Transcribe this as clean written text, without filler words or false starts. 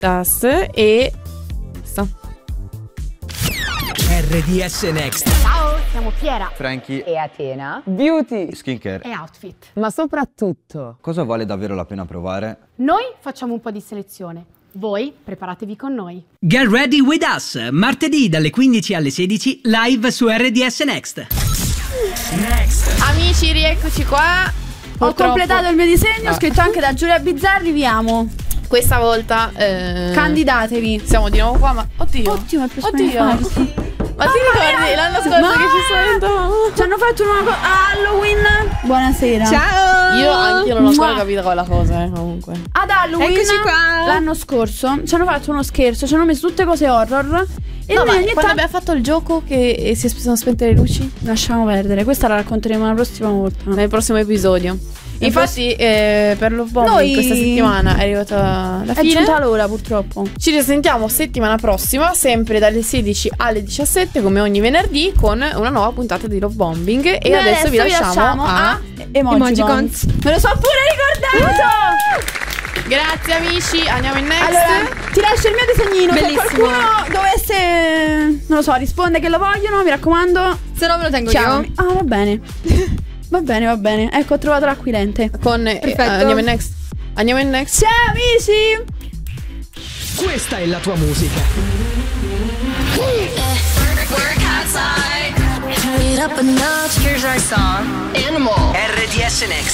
Das e RDS Next. Ciao, siamo Piera Frankie e Atena. Beauty Skincare. E Outfit. Ma soprattutto Cosa vale davvero la pena provare? Noi facciamo un po' di selezione. Voi preparatevi con noi. Get ready with us. Martedì dalle 15 alle 16 live su RDS Next. amici, rieccoci qua. Ho completato il mio disegno, scritto anche da Giulia Bizzarri, vi amo. Questa volta Candidatevi. siamo di nuovo qua, ma oddio. Oddio, è preso Oddio. Ma ti ricordi l'anno scorso No! che ci spaventavamo? Ci hanno fatto una cosa Halloween. Buonasera. ciao. Io anche non ho ancora Mua. capito quella cosa, comunque. Ad Halloween Eccoci qua. l'anno scorso ci hanno fatto uno scherzo, ci hanno messo tutte cose horror. E No, noi ma ogni quando tanto abbiamo fatto il gioco che sono spente le luci? lasciamo perdere, questa la racconteremo la prossima volta. Nel prossimo episodio. Infatti, per lo bombing Noi- questa settimana è arrivata la È fine. giunta l'ora purtroppo. Ci risentiamo settimana prossima, sempre dalle 16 alle 17, come ogni venerdì, con una nuova puntata di Love Bombing. E Noi adesso vi lasciamo a... Emojicons. Me lo so pure ricordato. Grazie amici, andiamo in next. Allora, ti lascio il mio disegnino. Bellissimo. Se qualcuno dovesse, non lo so, risponde che lo vogliono, mi raccomando, Se no me lo tengo chiamami. Ah, va bene. Va bene, va bene. Ecco, ho trovato l'acquirente. Con andiamo in next. Andiamo in next. Ciao amici. Questa è la tua musica. Work outside. Turn it up a notch. Here's our song. Animal. RDS Next.